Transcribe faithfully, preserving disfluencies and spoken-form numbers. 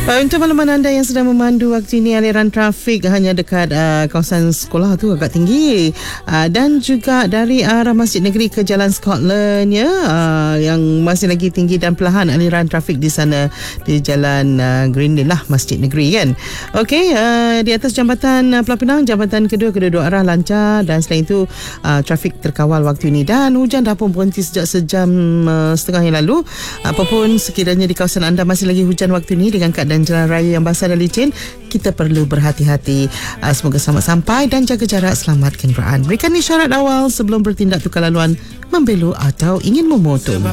Uh, untuk makluman anda yang sedang memandu waktu ini, aliran trafik hanya dekat uh, kawasan sekolah tu agak tinggi, uh, dan juga dari arah Masjid Negeri ke Jalan Scotland ya, uh, yang masih lagi tinggi dan perlahan aliran trafik di sana di Jalan uh, Greendale lah, Masjid Negeri kan. Okey, uh, di atas Jambatan uh, Pulau Pinang, jambatan kedua kedua-dua arah lancar, dan selain itu uh, trafik terkawal waktu ini, dan hujan dah pun berhenti sejak sejam uh, setengah yang lalu. Apapun sekiranya di kawasan anda masih lagi hujan waktu ini dengan keadaan dan jalan raya yang basah dan licin, kita perlu berhati-hati. Uh, semoga selamat sampai dan jaga jarak, selamat kenderaan. Berikan isyarat awal sebelum bertindak tukar laluan, membelok atau ingin memotong.